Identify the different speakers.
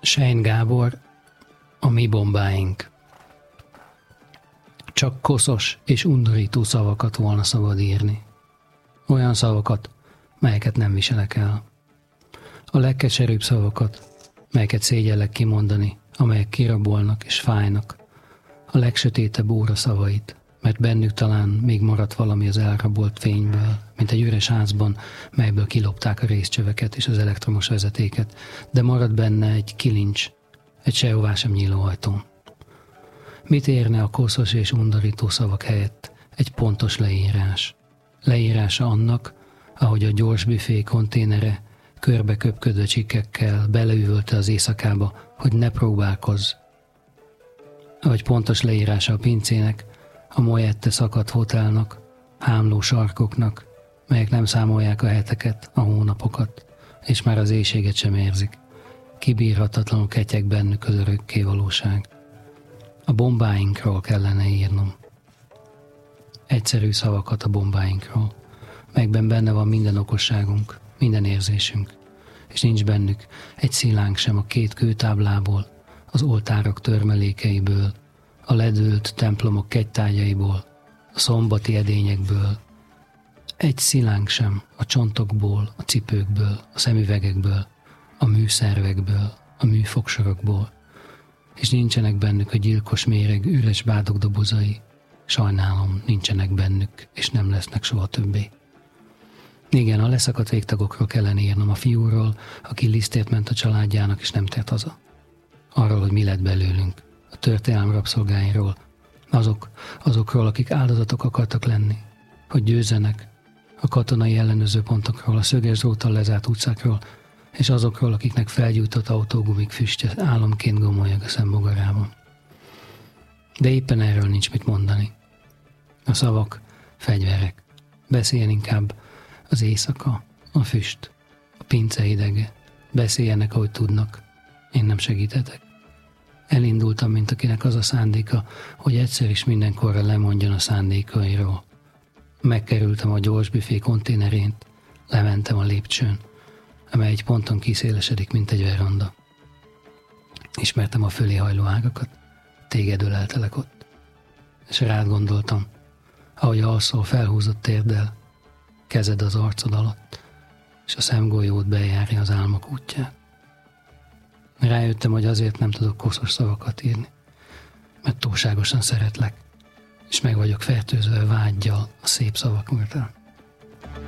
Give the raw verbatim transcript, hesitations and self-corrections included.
Speaker 1: Sein Gábor, a mi bombáink. Csak koszos és undorító szavakat volna szabad írni. Olyan szavakat, melyeket nem viselek el. A legkeserűbb szavakat, melyeket szégyellek kimondani, amelyek kirabolnak és fájnak. A legsötétebb óra szavait, mert bennük talán még maradt valami az elrabolt fényből, mint egy üres házban, melyből kilopták a részcsöveket és az elektromos vezetéket, de marad benne egy kilincs, egy sehová sem nyíló ajtón. Mit érne a koszos és undorító szavak helyett egy pontos leírás? Leírása annak, ahogy a gyors büfé konténere körbe köpködő csikkekkel beleüvölte az éjszakába, hogy ne próbálkozz. Vagy pontos leírása a pincének, a Moyette szakadt hotelnak, hámló sarkoknak, melyek nem számolják a heteket, a hónapokat, és már az éjséget sem érzik. Kibírhatatlanul ketyeg bennük az örökké valóság. A bombáinkról kellene írnom. Egyszerű szavakat a bombáinkról, melyekben benne van minden okosságunk, minden érzésünk, és nincs bennük egy szilánk sem a két kőtáblából, az oltárok törmelékeiből, a ledőlt templomok kegytárgyaiból, a szombati edényekből, egy szilánk sem a csontokból, a cipőkből, a szemüvegekből, a műszervekből, a műfogsorokból, és nincsenek bennük a gyilkos méreg üres bádog dobozai. Sajnálom, nincsenek bennük, és nem lesznek soha többé. Igen, a leszakadt végtagokról kellene írnom, a fiúról, aki lisztért ment a családjának, és nem tért haza. Arról, hogy mi lett belőlünk, a történelem rabszolgáiról, azok, azokról, akik áldozatok akartak lenni, hogy győzzenek, a katonai ellenőrző pontokról, a szöges dróttal lezárt utcákról, és azokról, akiknek felgyújtott autógumik füstje álomként gomolyog a szembogarában. De éppen erről nincs mit mondani. A szavak, fegyverek. Beszéljen inkább az éjszaka, a füst, a pince hidege. Beszéljenek, ahogy tudnak. Én nem segíthetek. Elindultam, mint akinek az a szándéka, hogy egyszer is mindenkorra lemondjon a szándékairól. Megkerültem a gyorsbüfé konténerét, lementem a lépcsőn, amely egy ponton kiszélesedik, mint egy veranda. Ismertem a fölé hajló ágakat, téged öleltelek ott. És rád gondoltam, ahogy alszol felhúzott térdel, kezed az arcod alatt, és a szemgolyót bejárja az álmok útját. Rájöttem, hogy azért nem tudok koszos szavakat írni, mert túlságosan szeretlek, és meg vagyok fertőzve vággyal a szép szavak után.